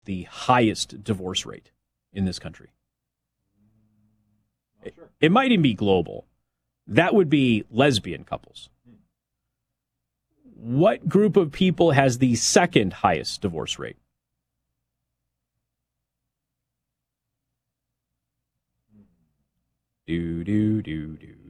the highest divorce rate in this country? Sure. It might even be global. That would be lesbian couples. What group of people has the second highest divorce rate? Do, do, do, do.